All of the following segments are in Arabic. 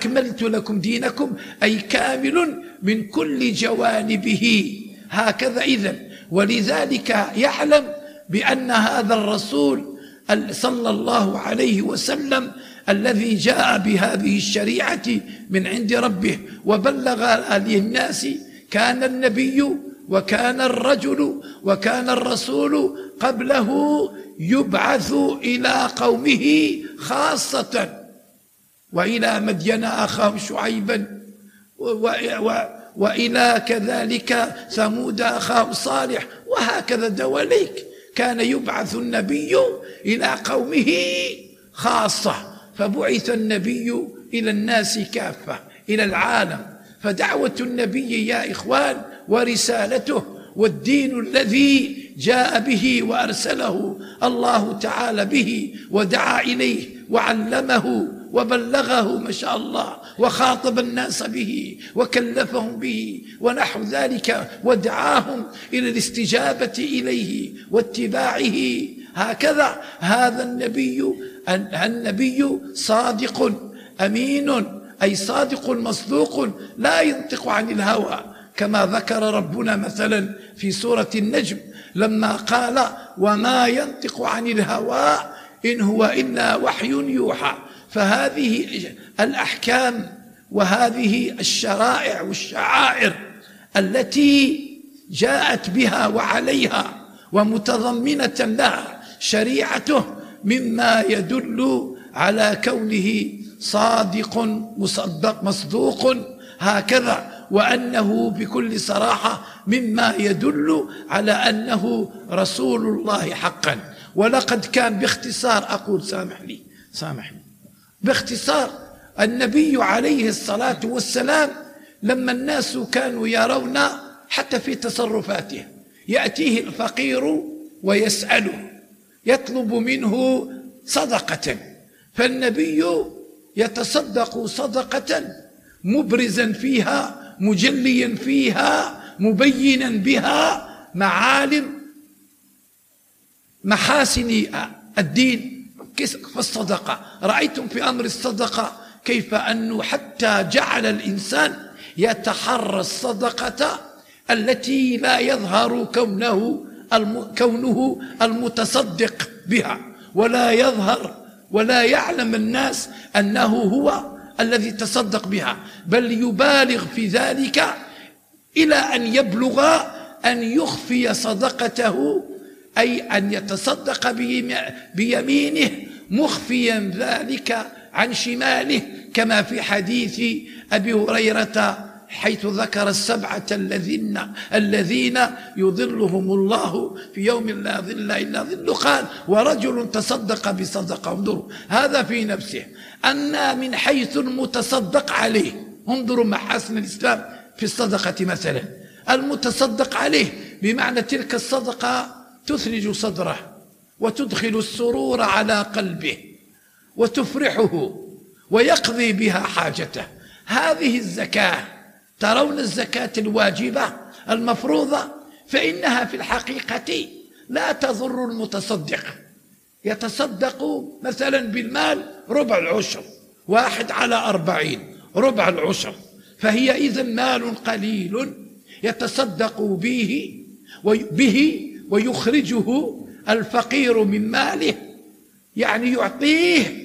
أكملت لكم دينكم، أي كامل من كل جوانبه. هكذا إذن. ولذلك يعلم بأن هذا الرسول صلى الله عليه وسلم الذي جاء بهذه الشريعة من عند ربه وبلغ للناس، كان النبي وكان الرجل وكان الرسول قبله يبعث إلى قومه خاصة، وإلى مدين أخاهم شعيبا، وإلى كذلك ثمود أخاهم صالح، وهكذا دواليك. كان يبعث النبي إلى قومه خاصة، فبعث النبي إلى الناس كافة، إلى العالم. فدعوة النبي يا إخوان ورسالته والدين الذي جاء به وأرسله الله تعالى به ودعا إليه وعلمه وبلغه ما شاء الله، وخاطب الناس به وكلفهم به ونحو ذلك، ودعاهم إلى الاستجابة إليه واتباعه. هكذا هذا النبي صادق أمين، أي صادق مصدوق لا ينطق عن الهوى، كما ذكر ربنا مثلا في سورة النجم لما قال: وما ينطق عن الهوى إن هو إلا وحي يوحى. فهذه الأحكام وهذه الشرائع والشعائر التي جاءت بها وعليها ومتضمنة لها شريعته مما يدل على كونه صادق مصدوق، هكذا، وأنه بكل صراحة مما يدل على أنه رسول الله حقا. ولقد كان باختصار، أقول سامحني باختصار، النبي عليه الصلاة والسلام لما الناس كانوا يرون حتى في تصرفاته، يأتيه الفقير ويسأله يطلب منه صدقة، فالنبي يتصدق صدقة مبرزا فيها مجليا فيها مبينا بها معالم محاسن الدين فالصدقة. رأيتم في أمر الصدقة كيف أنه حتى جعل الإنسان يتحرى الصدقة التي لا يظهر كونه المتصدق بها، ولا يظهر ولا يعلم الناس أنه هو الذي تصدق بها، بل يبالغ في ذلك إلى أن يبلغ أن يخفي صدقته، أي أن يتصدق بيمينه مخفيا ذلك عن شماله، كما في حديث أبي هريرة حيث ذكر السبعة الذين يظلهم الله في يوم لا ظل إلا ظله، قال: ورجل تصدق بصدقة. انظروا هذا في نفسه، أن من حيث المتصدق عليه، انظروا محاسن الإسلام في الصدقة مثلا، المتصدق عليه بمعنى تلك الصدقة تثلج صدره وتدخل السرور على قلبه وتفرحه ويقضي بها حاجته. هذه الزكاة، ترون الزكاة الواجبة المفروضة، فإنها في الحقيقة لا تضر المتصدق. يتصدق مثلا بالمال ربع العشر، 1/40 ربع العشر، فهي إذن مال قليل يتصدق به ويخرجه الفقير من ماله، يعني يعطيه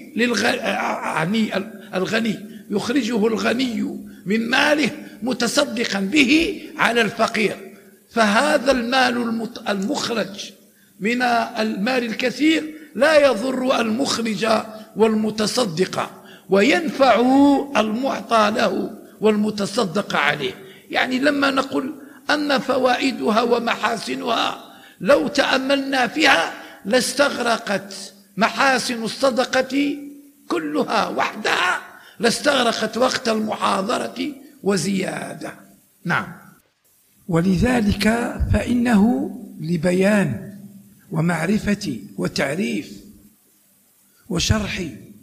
الغني، يخرجه الغني من ماله متصدقا به على الفقير. فهذا المال المخرج من المال الكثير لا يضر المخرج والمتصدق، وينفع المعطى له والمتصدق عليه. يعني لما نقول أن فوائدها ومحاسنها لو تأملنا فيها لاستغرقت محاسن الصدقة كلها وحدها، لاستغرقت وقت المحاضرة وزيادة. نعم. ولذلك فإنه لبيان ومعرفة وتعريف وشرح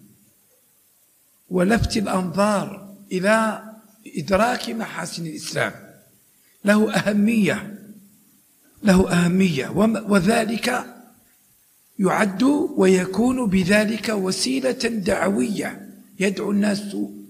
ولفت الأنظار إلى إدراك محاسن الإسلام له أهمية، وذلك يعد ويكون بذلك وسيلة دعوية يدعو الناس